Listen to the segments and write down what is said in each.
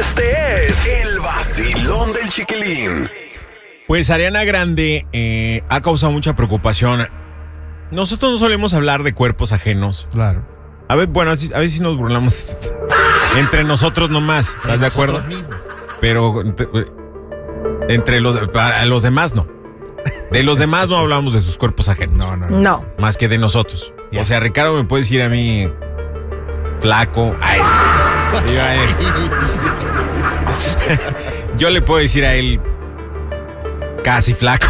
Este es el vacilón del Chiquilín. Pues Ariana Grande ha causado mucha preocupación. Nosotros no solemos hablar de cuerpos ajenos. Claro. A ver, bueno, a ver si nos burlamos entre nosotros nomás, ¿estás de acuerdo? Pero entre los demás no. De los demás no hablamos de sus cuerpos ajenos. No. Más que de nosotros. Yeah. O sea, Ricardo me puede decir a mí flaco. Yo le puedo decir a él casi flaco.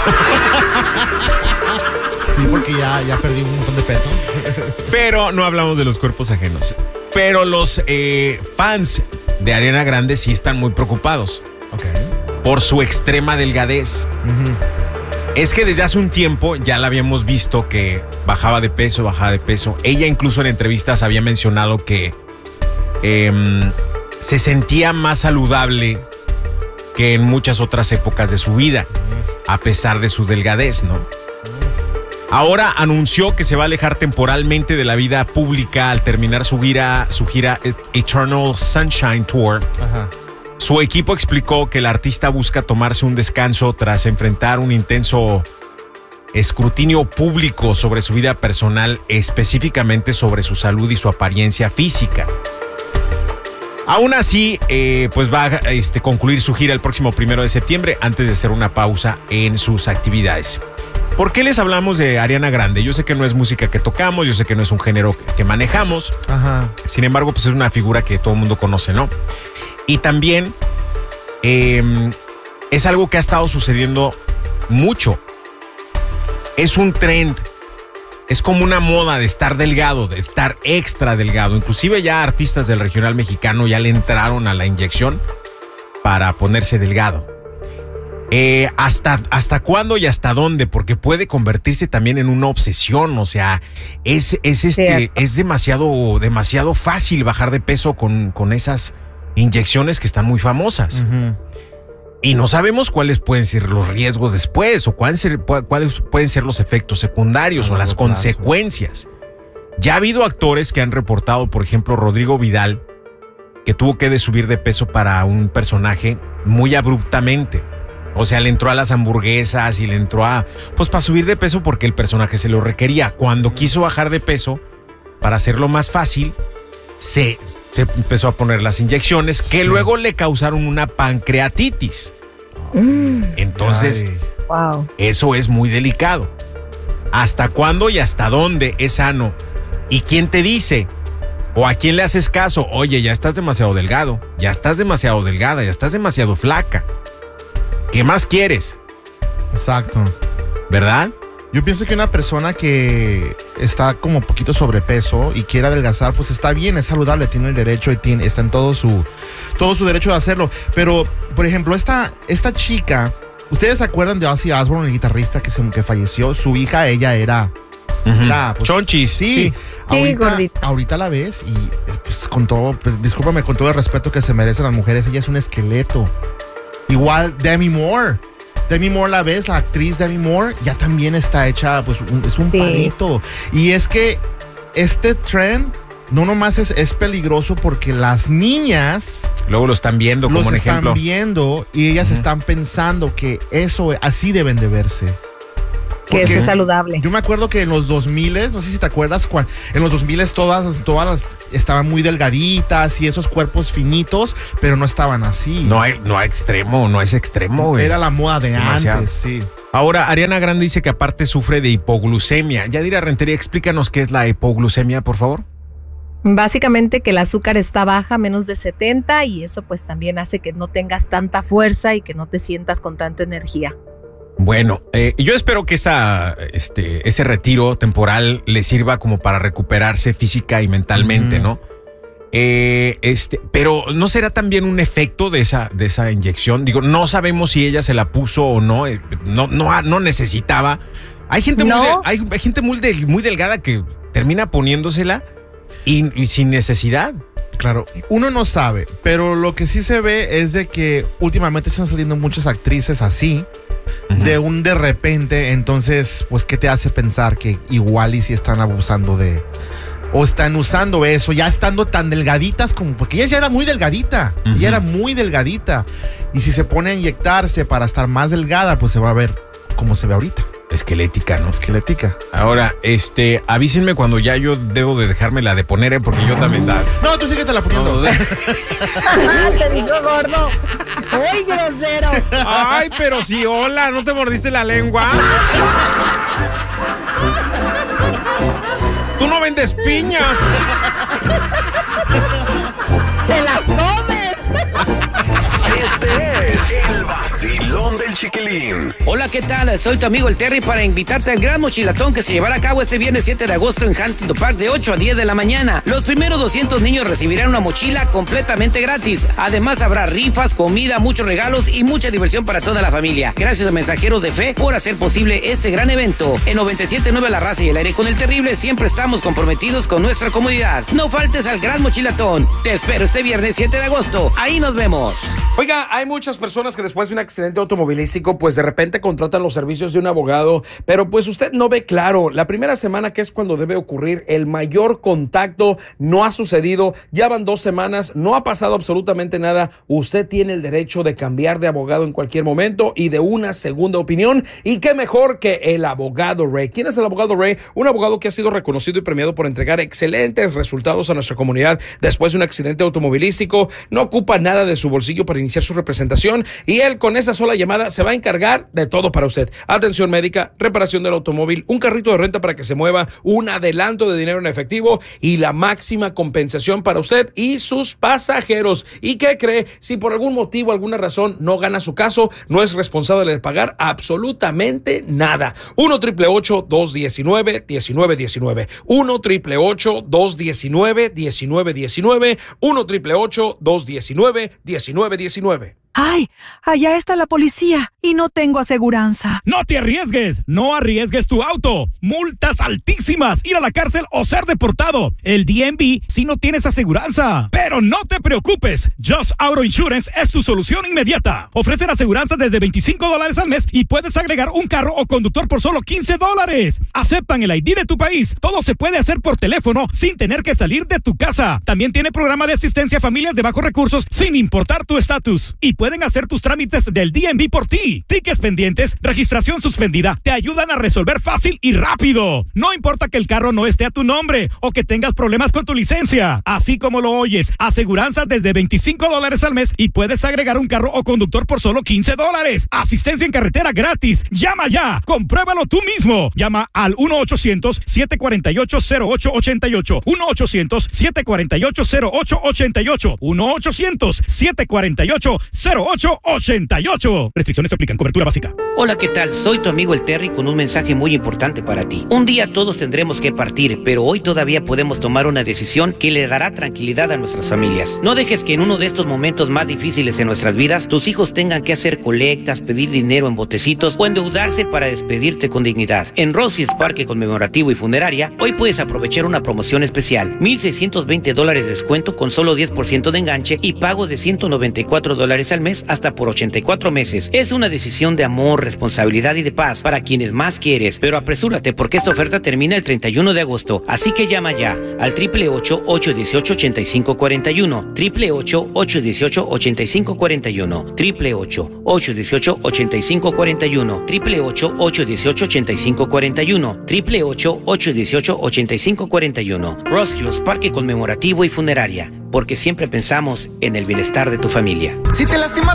Sí, porque ya perdí un montón de peso. Pero no hablamos de los cuerpos ajenos. Pero los fans de Ariana Grande sí están muy preocupados. Ok. Por su extrema delgadez. Es que desde hace un tiempo ya la habíamos visto que bajaba de peso. Ella incluso en entrevistas había mencionado que se sentía más saludable que en muchas otras épocas de su vida, a pesar de su delgadez, ¿no? Ahora anunció que se va a alejar temporalmente de la vida pública al terminar su gira Eternal Sunshine Tour. Ajá. Su equipo explicó que el artista busca tomarse un descanso tras enfrentar un intenso escrutinio público sobre su vida personal, específicamente sobre su salud y su apariencia física. Aún así, pues va a concluir su gira el próximo 1 de septiembre antes de hacer una pausa en sus actividades. ¿Por qué les hablamos de Ariana Grande? Yo sé que no es música que tocamos, yo sé que no es un género que manejamos. Ajá. Sin embargo, pues es una figura que todo el mundo conoce, ¿no? Y también es algo que ha estado sucediendo mucho. Es un trend. Es como una moda de estar delgado, de estar extra delgado. Inclusive ya artistas del regional mexicano ya le entraron a la inyección para ponerse delgado. ¿Hasta cuándo y hasta dónde? Porque puede convertirse también en una obsesión. O sea, es demasiado fácil bajar de peso con esas inyecciones que están muy famosas. Y no sabemos cuáles pueden ser los riesgos después o cuáles pueden ser los efectos secundarios o las consecuencias. Ya ha habido actores que han reportado, por ejemplo, Rodrigo Vidal, que tuvo que subir de peso para un personaje muy abruptamente. O sea, le entró a las hamburguesas y le entró para subir de peso porque el personaje se lo requería. Cuando quiso bajar de peso, para hacerlo más fácil, se empezó a poner las inyecciones que luego le causaron una pancreatitis. Entonces, wow, eso es muy delicado. ¿Hasta cuándo y hasta dónde es sano? ¿Y quién te dice? ¿O a quién le haces caso? Oye, ya estás demasiado delgado, ya estás demasiado delgada, ya estás demasiado flaca. ¿Qué más quieres? Exacto. ¿Verdad? Yo pienso que una persona que está como poquito sobrepeso y quiere adelgazar, pues está bien, es saludable, tiene el derecho y está en todo su derecho de hacerlo. Pero, por ejemplo, esta chica, ¿ustedes se acuerdan de Ozzy Osbourne, el guitarrista que falleció? Su hija, ella era pues, chonchis. Sí. Ahorita la ves y pues discúlpame, con todo el respeto que se merecen las mujeres, ella es un esqueleto. Igual Demi Moore. Demi Moore la ves, la actriz Demi Moore, ya también está hecha, pues es un palito. Y es que este trend no nomás es peligroso porque las niñas luego lo están viendo como un ejemplo. Los están viendo y ellas están pensando que eso así deben de verse. Que eso es saludable. Yo me acuerdo que en los 2000, no sé si te acuerdas, en los 2000 todas estaban muy delgaditas y esos cuerpos finitos, pero no estaban así. No es extremo, güey. Era la moda de antes, sí. Ahora, Ariana Grande dice que aparte sufre de hipoglucemia. Yadira Rentería, explícanos qué es la hipoglucemia, por favor. Básicamente que el azúcar está baja, menos de 70, y eso pues también hace que no tengas tanta fuerza y que no te sientas con tanta energía. Bueno, yo espero que ese retiro temporal le sirva como para recuperarse física y mentalmente, ¿no? Pero ¿no será también un efecto de esa inyección? Digo, no sabemos si ella se la puso o no. No necesitaba. Hay gente muy delgada que termina poniéndosela y sin necesidad. Claro, uno no sabe, pero lo que sí se ve es de que últimamente están saliendo muchas actrices así. De repente, entonces, pues, ¿qué te hace pensar que igual y si están abusando o están usando eso, ya estando tan delgaditas como, porque ella ya era muy delgadita, ella era muy delgadita, y si se pone a inyectarse para estar más delgada, pues se va a ver como se ve ahorita. Esquelética, ¿no? Esquelética. Ahora, avísenme cuando ya yo debo de dejármela de poner, porque yo también... No, tú síguete la poniendo. Te dijo gordo. ¡Ay, grosero! Ay, pero sí, hola, ¿no te mordiste la lengua? ¡Tú no vendes piñas! ¡Te las comes! Este es el vacilón del Chiquilín. Hola, ¿qué tal? Soy tu amigo el Terry para invitarte al gran mochilatón que se llevará a cabo este viernes 7 de agosto en Huntington Park de 8 a 10 de la mañana. Los primeros 200 niños recibirán una mochila completamente gratis. Además habrá rifas, comida, muchos regalos y mucha diversión para toda la familia. Gracias a Mensajeros de Fe por hacer posible este gran evento. En 97.9 La Raza y el Aire con el Terrible siempre estamos comprometidos con nuestra comunidad. No faltes al gran mochilatón. Te espero este viernes 7 de agosto. Ahí nos vemos. Oiga, hay muchas personas que después de un accidente automovilístico, pues de repente contratan los servicios de un abogado, pero pues usted no ve claro. La primera semana, que es cuando debe ocurrir el mayor contacto, no ha sucedido. Ya van 2 semanas, no ha pasado absolutamente nada. Usted tiene el derecho de cambiar de abogado en cualquier momento y de una segunda opinión. Y qué mejor que el abogado Ray. ¿Quién es el abogado Ray? Un abogado que ha sido reconocido y premiado por entregar excelentes resultados a nuestra comunidad después de un accidente automovilístico. No ocupa nada de su bolsillo para iniciar su representación, y él con esa sola llamada se va a encargar de todo para usted. Atención médica, reparación del automóvil, un carrito de renta para que se mueva, un adelanto de dinero en efectivo y la máxima compensación para usted y sus pasajeros. ¿Y qué cree? Si por algún motivo, alguna razón no gana su caso, no es responsable de pagar absolutamente nada. 1-888-219-1919 1-888-219-1919 1-888-219-1919. ¡Ay! Allá está la policía y no tengo aseguranza. ¡No te arriesgues! ¡No arriesgues tu auto! ¡Multas altísimas! ¡Ir a la cárcel o ser deportado! El DMV si no tienes aseguranza. Pero no te preocupes. Just Auto Insurance es tu solución inmediata. Ofrecen aseguranza desde $25 al mes y puedes agregar un carro o conductor por solo $15. Aceptan el ID de tu país. Todo se puede hacer por teléfono sin tener que salir de tu casa. También tiene programa de asistencia a familias de bajos recursos sin importar tu estatus. Y pueden hacer tus trámites del DMV por ti. Tickets pendientes, registración suspendida, te ayudan a resolver fácil y rápido. No importa que el carro no esté a tu nombre o que tengas problemas con tu licencia. Así como lo oyes, aseguranza desde $25 al mes y puedes agregar un carro o conductor por solo $15. Asistencia en carretera gratis. Llama ya, compruébalo tú mismo. Llama al 1-800-748-0888. 1-800-748-0888. 1-800-748-0888. Restricciones se aplican. Cobertura básica. Hola, ¿qué tal? Soy tu amigo el Terry con un mensaje muy importante para ti. Un día todos tendremos que partir, pero hoy todavía podemos tomar una decisión que le dará tranquilidad a nuestras familias. No dejes que en uno de estos momentos más difíciles en nuestras vidas, tus hijos tengan que hacer colectas, pedir dinero en botecitos o endeudarse para despedirte con dignidad. En Rosie's Parque Conmemorativo y Funeraria, hoy puedes aprovechar una promoción especial. $1,620 de descuento con solo 10% de enganche y pago de $194 al mes hasta por 84 meses. Es una decisión de amor, responsabilidad y de paz para quienes más quieres, pero apresúrate porque esta oferta termina el 31 de agosto, así que llama ya al 888-818-8541, 888-818-8541, 888-818-8541, 888-818-8541, 888-818-8541. Ross Hills Parque Conmemorativo y Funeraria, porque siempre pensamos en el bienestar de tu familia. Si te lastimaste